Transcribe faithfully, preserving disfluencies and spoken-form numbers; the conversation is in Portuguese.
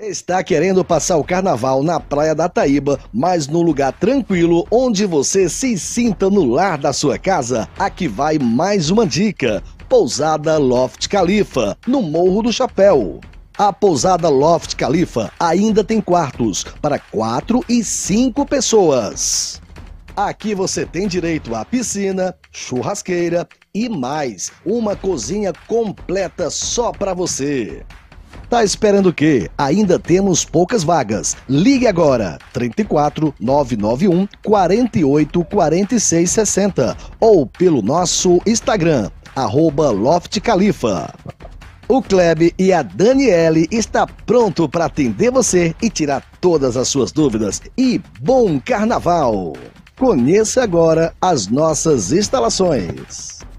Está querendo passar o carnaval na Praia da Taíba, mas num lugar tranquilo onde você se sinta no lar da sua casa? Aqui vai mais uma dica: Pousada Loft Khalifa, no Morro do Chapéu. A Pousada Loft Khalifa ainda tem quartos para quatro e cinco pessoas. Aqui você tem direito à piscina, churrasqueira e mais, uma cozinha completa só para você. Tá esperando o quê? Ainda temos poucas vagas. Ligue agora, trinta e quatro, nove nove um, quarenta e oito, quarenta e seis, sessenta ou pelo nosso Instagram, arroba Loft Khalifa. O Kleb e a Daniele está pronto para atender você e tirar todas as suas dúvidas. E bom carnaval! Conheça agora as nossas instalações.